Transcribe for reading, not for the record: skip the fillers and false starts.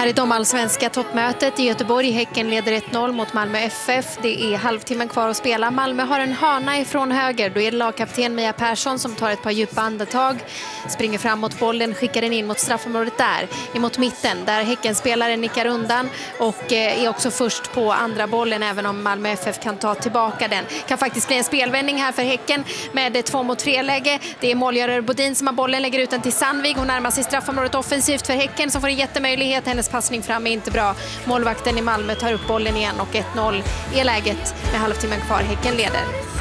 Här är damallsvenska toppmötet i Göteborg. Häcken leder 1-0 mot Malmö FF. Det är halvtimmen kvar att spela. Malmö har en hörna ifrån höger. Då är det lagkapten Mia Persson som tar ett par djupa andetag. Springer fram mot bollen, skickar den in mot straffområdet där. Emot mitten där Häckenspelaren nickar undan. Och är också först på andra bollen även om Malmö FF kan ta tillbaka den. Kan faktiskt bli en spelvändning här för Häcken med 2-mot-3-läge. Det är målgörare Bodin som har bollen, lägger ut den till Sandvig. Hon närmar sig straffområdet offensivt för Häcken som får en jättemöjlighet. Hennes passning fram är inte bra. Målvakten i Malmö tar upp bollen igen och 1-0 är läget med halvtimmen kvar. Häcken leder.